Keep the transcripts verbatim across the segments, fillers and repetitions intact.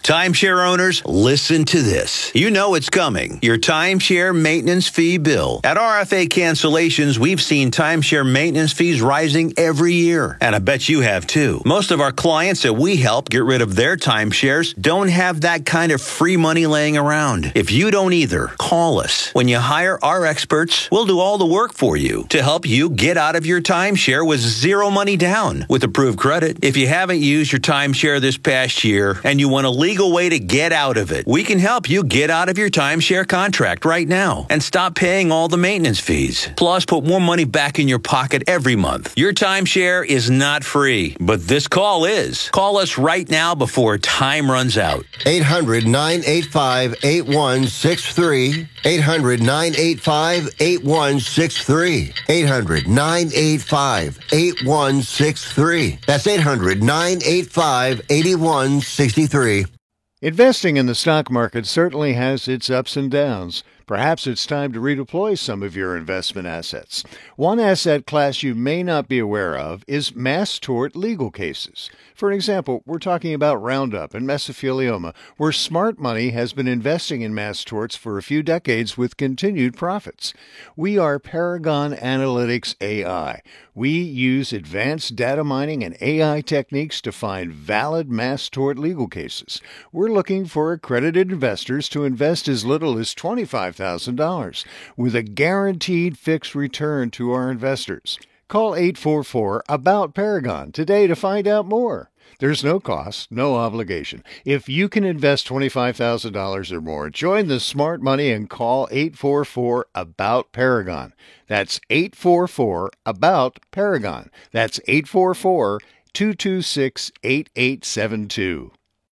Timeshare owners, listen to this. You know it's coming. Your timeshare maintenance fee bill. At R F A Cancellations, we've seen timeshare maintenance fees rising every year. And I bet you have too. Most of our clients that we help get rid of their timeshares don't have that kind of free money laying around. If you don't either, call us. When you hire our experts, we'll do all the work for you to help you get out of your timeshare with zero money down with approved credit. If you haven't used your timeshare this past year and you want a legal way to get out of it, we can help you get out of your timeshare contract right now and stop paying all the maintenance fees. Plus, put more money back in your pocket every month. Your timeshare is not free, but this call is. Call us right now before time runs out. eight hundred, nine eight five, eight one six three. eight hundred, nine eight five, eight one six three. eight hundred, nine eight five, eight one six three. That's eight hundred, nine eight five, eight one six three. Investing in the stock market certainly has its ups and downs. Perhaps it's time to redeploy some of your investment assets. One asset class you may not be aware of is mass tort legal cases. For example, we're talking about Roundup and mesothelioma, where smart money has been investing in mass torts for a few decades with continued profits. We are Paragon Analytics A I. We use advanced data mining and A I techniques to find valid mass tort legal cases. We're looking for accredited investors to invest as little as twenty-five thousand dollars with a guaranteed fixed return to our investors. Call eight four four, A B O U T, Paragon today to find out more. There's no cost, no obligation. If you can invest twenty-five thousand dollars or more, join the smart money and call eight four four, A B O U T, Paragon. That's eight four four, A B O U T, Paragon. That's eight four four, two two six, eight eight seven two.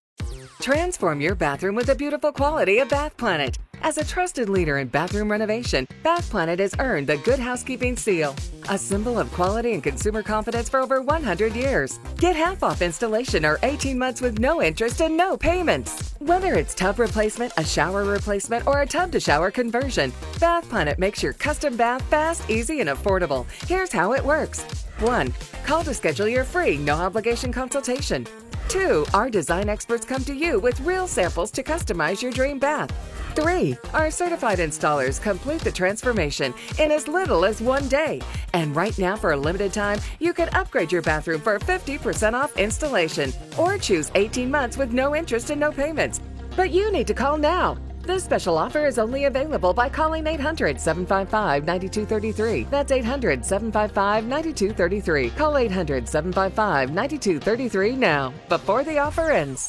Transform your bathroom with the beautiful quality of Bath Planet. As a trusted leader in bathroom renovation, Bath Planet has earned the Good Housekeeping seal, a symbol of quality and consumer confidence for over one hundred years. Get half off installation or eighteen months with no interest and no payments. Whether it's tub replacement, a shower replacement, or a tub-to-shower conversion, Bath Planet makes your custom bath fast, easy, and affordable. Here's how it works. one. Call to schedule your free, no-obligation consultation. two. Our design experts come to you with real samples to customize your dream bath. three. Our certified installers complete the transformation in as little as one day. And right now, for a limited time, you can upgrade your bathroom for fifty percent off installation or choose eighteen months with no interest and no payments. But you need to call now. This special offer is only available by calling eight hundred, seven five five, nine two three three. That's eight hundred, seven five five, nine two three three. Call eight hundred, seven five five, nine two three three now, before the offer ends.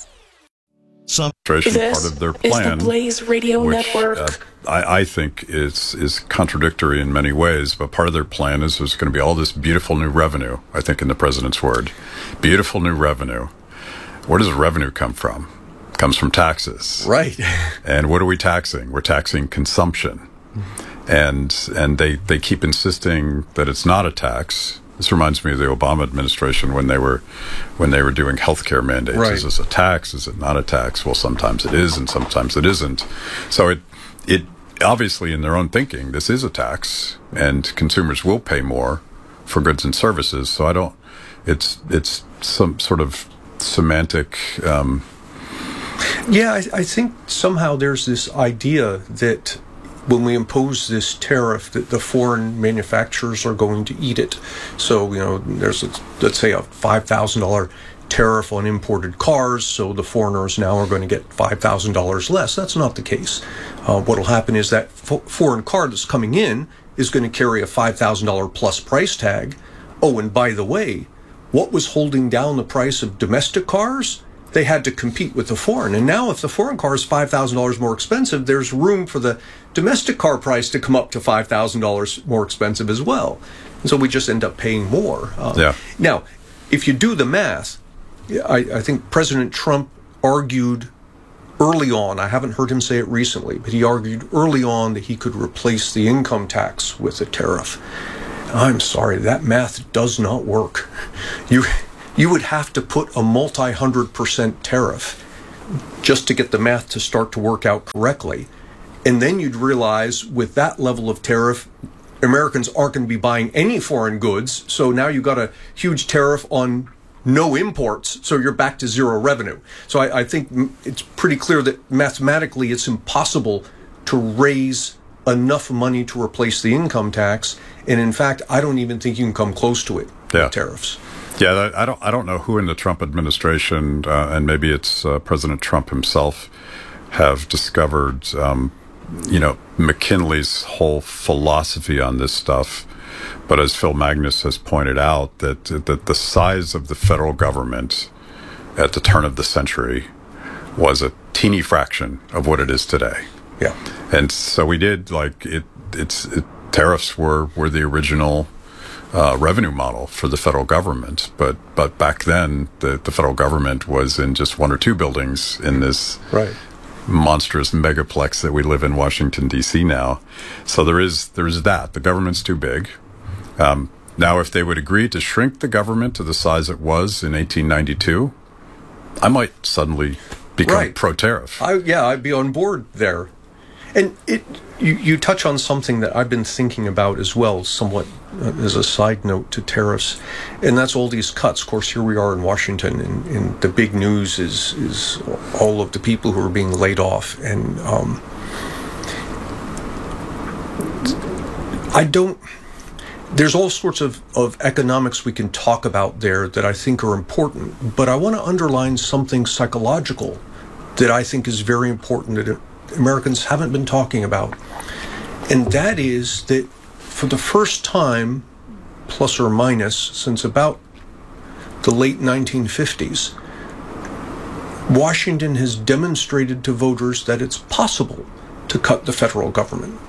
Some part of their plan, is the Blaze Radio which, Network. Uh, I, I think is is contradictory in many ways, but part of their plan is there's going to be all this beautiful new revenue, I think in the president's word. Beautiful new revenue. Where does revenue come from? It comes from taxes. Right. And what are we taxing? We're taxing consumption. And and they, they keep insisting that it's not a tax. This reminds me of the Obama administration when they were when they were doing healthcare mandates. Right. Is this a tax? Is it not a tax? Well, sometimes it is, and sometimes it isn't. So it it obviously, in their own thinking, this is a tax, and consumers will pay more for goods and services. So I don't. It's it's some sort of semantic. Um, yeah, I, I think somehow there's this idea that when we impose this tariff, that the foreign manufacturers are going to eat it. So, you know, there's, let's say, a five thousand dollars tariff on imported cars, so the foreigners now are going to get five thousand dollars less. That's not the case. Uh, what will happen is that fo- foreign car that's coming in is going to carry a five thousand dollars plus price tag. Oh, and by the way, what was holding down the price of domestic cars? They had to compete with the foreign. And now if the foreign car is five thousand dollars more expensive, there's room for the domestic car price to come up to five thousand dollars more expensive as well. And so we just end up paying more. Uh, yeah. Now, if you do the math, I, I think President Trump argued early on, I haven't heard him say it recently, but he argued early on that he could replace the income tax with a tariff. I'm sorry, that math does not work. You... You would have to put a multi-hundred percent tariff just to get the math to start to work out correctly. And then you'd realize with that level of tariff, Americans aren't going to be buying any foreign goods. So now you've got a huge tariff on no imports, so you're back to zero revenue. So I, I think it's pretty clear that mathematically it's impossible to raise enough money to replace the income tax. And in fact, I don't even think you can come close to it yeah. with tariffs. Yeah, I don't. I don't know who in the Trump administration, uh, and maybe it's uh, President Trump himself, have discovered, um, you know, McKinley's whole philosophy on this stuff. But as Phil Magnus has pointed out, that that the size of the federal government at the turn of the century was a teeny fraction of what it is today. Yeah, and so we did like it. It's it, tariffs were were the original Uh, revenue model for the federal government, but but back then the, the federal government was in just one or two buildings in this right. monstrous megaplex that we live in Washington D C now. So there is there is that the government's too big. Um, now, if they would agree to shrink the government to the size it was in eighteen ninety-two, I might suddenly become right. pro-tariff. I, yeah, I'd be on board there. And it, you, you touch on something that I've been thinking about as well, somewhat uh, as a side note to tariffs, and that's all these cuts. Of course, here we are in Washington, and, and the big news is is all of the people who are being laid off. And um, I don't. There's all sorts of, of economics we can talk about there that I think are important, but I want to underline something psychological that I think is very important that it, Americans haven't been talking about. And that is that for the first time, plus or minus, since about the late nineteen fifties, Washington has demonstrated to voters that it's possible to cut the federal government.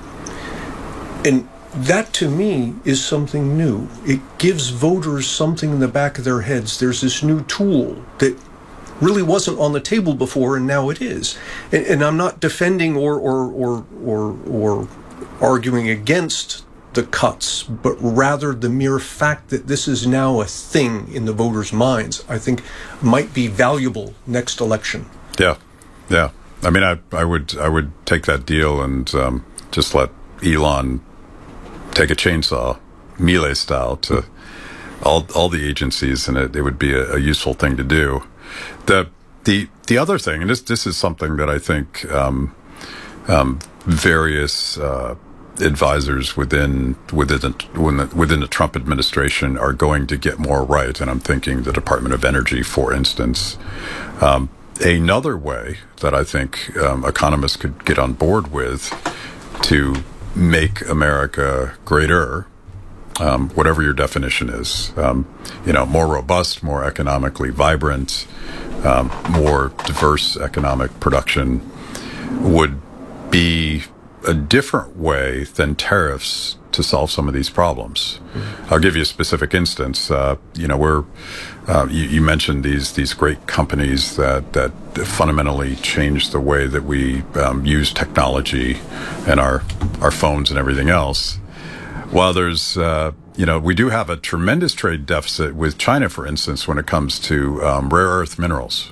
And that, to me, is something new. It gives voters something in the back of their heads. There's this new tool that really wasn't on the table before, and now it is. And, and I'm not defending or, or or or or arguing against the cuts, but rather the mere fact that this is now a thing in the voters' minds, I think, might be valuable next election. Yeah, yeah. I mean, I I would I would take that deal and um, just let Elon take a chainsaw, melee style, to all all the agencies, and it, it would be a, a useful thing to do. The the the other thing, and this this is something that I think um, um, various uh, advisors within within the, within the Trump administration are going to get more right, and I'm thinking the Department of Energy, for instance. Um, another way that I think um, economists could get on board with to make America greater, um, whatever your definition is, um, you know, more robust, more economically vibrant, um, more diverse economic production, would be a different way than tariffs to solve some of these problems. Mm-hmm. I'll give you a specific instance. Uh, you know, we're uh, you, you mentioned these these great companies that that fundamentally change the way that we um, use technology and our our phones and everything else. While there's uh, you know, we do have a tremendous trade deficit with China, for instance, when it comes to um, rare earth minerals.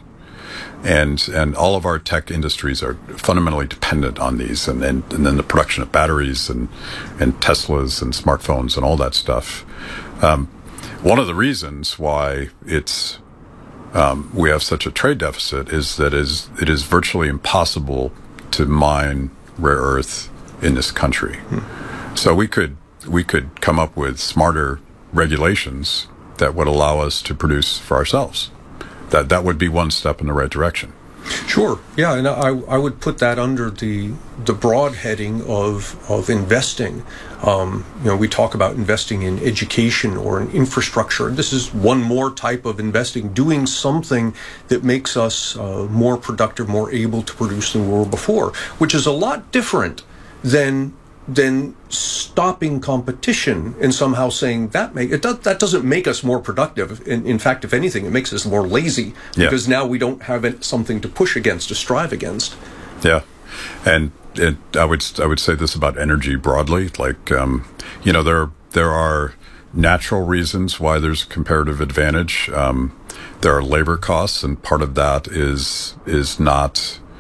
And and all of our tech industries are fundamentally dependent on these, and then and then the production of batteries and and Teslas and smartphones and all that stuff. Um, one of the reasons why it's um, we have such a trade deficit is that is it is virtually impossible to mine rare earth in this country. Hmm. So we could we could come up with smarter regulations that would allow us to produce for ourselves. That that would be one step in the right direction. Sure, yeah, and I I would put that under the the broad heading of of investing. Um, you know, we talk about investing in education or in infrastructure. This is one more type of investing, doing something that makes us uh, more productive, more able to produce than we were before, which is a lot different than than stopping competition and somehow saying that make it does, that doesn't make us more productive. In, in fact, if anything, it makes us more lazy because yeah. now we don't have it, something to push against, to strive against. Yeah, and it, I would I would say this about energy broadly. Like um, you know, there there are natural reasons why there's comparative advantage. Um, there are labor costs, and part of that is is not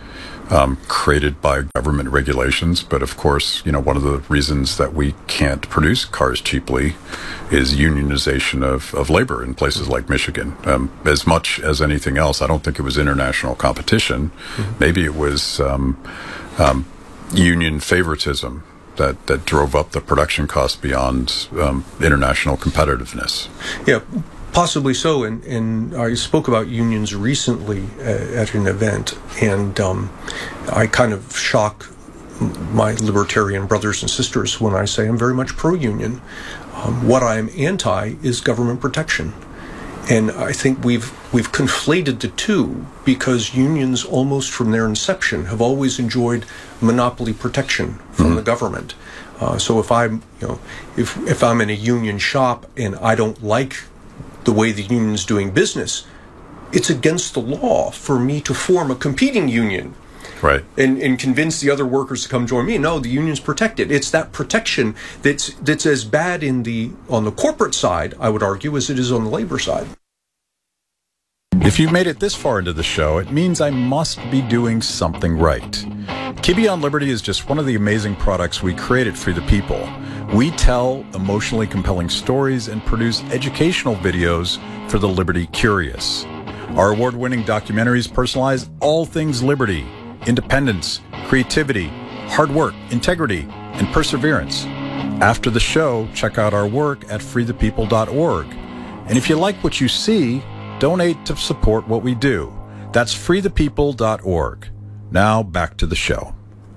um, created by government regulations. But of course, you know, one of the reasons that we can't produce cars cheaply is unionization of, of labor in places like Michigan. Um, as much as anything else, I don't think it was international competition. Mm-hmm. Maybe it was um, um, union favoritism that, that drove up the production costs beyond um, international competitiveness. Yeah, possibly so. And, and I spoke about unions recently uh, at an event, and um, I kind of shock my libertarian brothers and sisters when I say I'm very much pro-union. Um, what I'm anti is government protection. And I think we've we've conflated the two, because unions, almost from their inception, have always enjoyed monopoly protection from mm-hmm. the government. Uh, so if I'm, you know, if if I'm in a union shop and I don't like the way the union's doing business, it's against the law for me to form a competing union. Right. And, and convince the other workers to come join me. No, the union's protected. It's that protection that's that's as bad in the on the corporate side, I would argue, as it is on the labor side. If you've made it this far into the show, it means I must be doing something right. Kibbe on Liberty is just one of the amazing products we create at Free the People. We tell emotionally compelling stories and produce educational videos for the Liberty curious. Our award-winning documentaries personalize all things liberty: independence, creativity, hard work, integrity, and perseverance. After the show, check out our work at free the people dot org. And if you like what you see, donate to support what we do. That's free the people dot org. Now back to the show.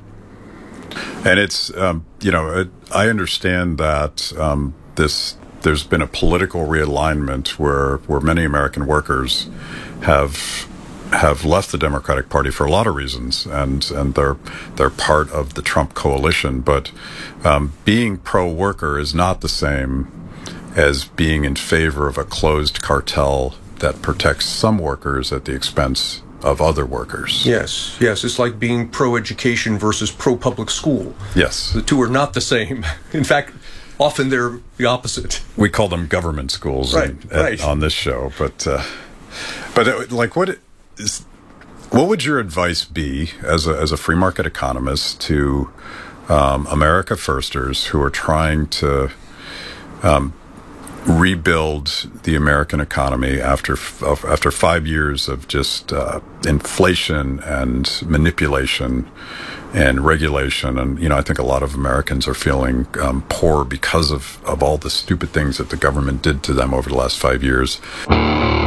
And it's, um, you know, it, I understand that um, this there's been a political realignment where where many American workers have have left the Democratic Party for a lot of reasons, and and they're they're part of the Trump coalition. But um, being pro-worker is not the same as being in favor of a closed cartel that protects some workers at the expense of other workers. Yes, yes. It's like being pro-education versus pro-public school. Yes. The two are not the same. In fact, often they're the opposite. We call them government schools right, in, right. At, on this show. But, uh, but it, like, what is, what would your advice be as a, as a free market economist to um, America Firsters who are trying to um, rebuild the American economy after after five years of just uh, inflation and manipulation and regulation? And, you know, I think a lot of Americans are feeling um, poor because of, of all the stupid things that the government did to them over the last five years.